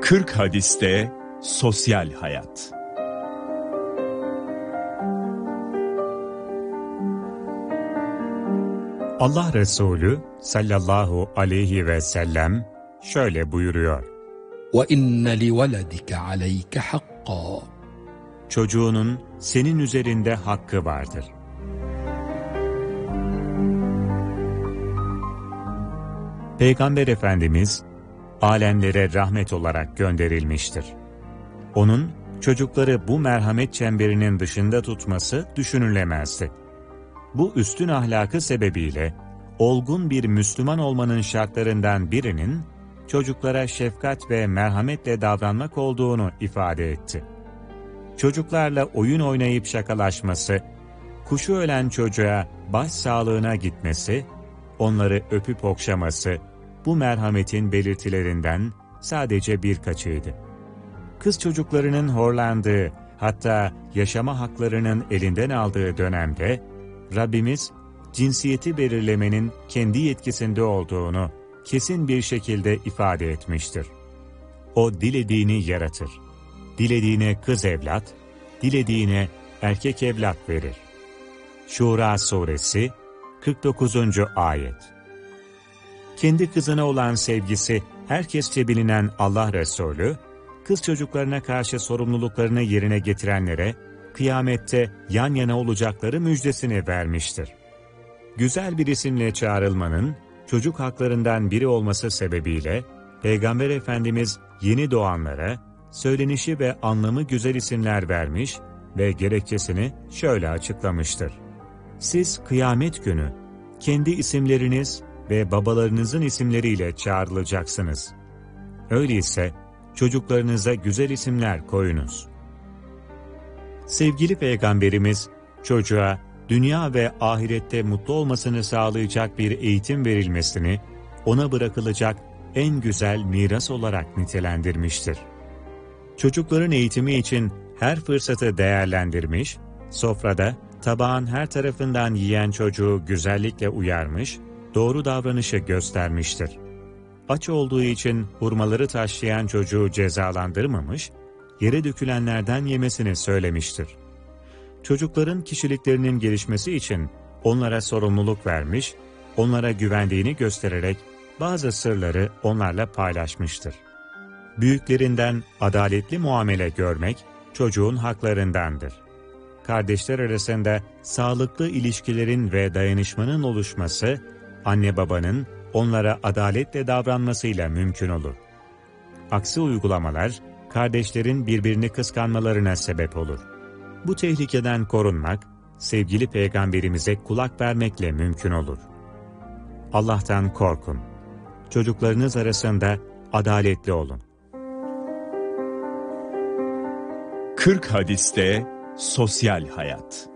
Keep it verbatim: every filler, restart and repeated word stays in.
kırk hadiste sosyal hayat. Allah Resulü sallallahu aleyhi ve sellem şöyle buyuruyor: وَاِنَّ لِوَلَدِكَ عَلَيْكَ حَقًّا Çocuğunun senin üzerinde hakkı vardır. Peygamber Efendimiz, alemlere rahmet olarak gönderilmiştir. Onun, çocukları bu merhamet çemberinin dışında tutması düşünülemezdi. Bu üstün ahlakı sebebiyle, olgun bir Müslüman olmanın şartlarından birinin, çocuklara şefkat ve merhametle davranmak olduğunu ifade etti. Çocuklarla oyun oynayıp şakalaşması, kuşu ölen çocuğa baş sağlığına gitmesi, onları öpüp okşaması, bu merhametin belirtilerinden sadece birkaçıydı. Kız çocuklarının horlandığı, hatta yaşama haklarının elinden aldığı dönemde, Rabbimiz, cinsiyeti belirlemenin kendi yetkisinde olduğunu kesin bir şekilde ifade etmiştir. O dilediğini yaratır. Dilediğine kız evlat, dilediğine erkek evlat verir. Şura Suresi kırk dokuzuncu ayet. Kendi kızına olan sevgisi herkesçe bilinen Allah Resulü, kız çocuklarına karşı sorumluluklarını yerine getirenlere, kıyamette yan yana olacakları müjdesini vermiştir. Güzel bir isimle çağrılmanın, çocuk haklarından biri olması sebebiyle, Peygamber Efendimiz yeni doğanlara, söylenişi ve anlamı güzel isimler vermiş ve gerekçesini şöyle açıklamıştır: Siz kıyamet günü, kendi isimleriniz ve babalarınızın isimleriyle çağrılacaksınız. Öyleyse, çocuklarınıza güzel isimler koyunuz. Sevgili Peygamberimiz, çocuğa dünya ve ahirette mutlu olmasını sağlayacak bir eğitim verilmesini, ona bırakılacak en güzel miras olarak nitelendirmiştir. Çocukların eğitimi için her fırsatı değerlendirmiş, sofrada tabağın her tarafından yiyen çocuğu güzellikle uyarmış, doğru davranışı göstermiştir. Aç olduğu için hurmaları taşlayan çocuğu cezalandırmamış, yere dökülenlerden yemesini söylemiştir. Çocukların kişiliklerinin gelişmesi için onlara sorumluluk vermiş, onlara güvendiğini göstererek bazı sırları onlarla paylaşmıştır. Büyüklerinden adaletli muamele görmek çocuğun haklarındandır. Kardeşler arasında sağlıklı ilişkilerin ve dayanışmanın oluşması, anne babanın onlara adaletle davranmasıyla mümkün olur. Aksi uygulamalar, kardeşlerin birbirini kıskanmalarına sebep olur. Bu tehlikeden korunmak, sevgili Peygamberimize kulak vermekle mümkün olur. Allah'tan korkun. Çocuklarınız arasında adaletli olun. kırk hadiste sosyal hayat.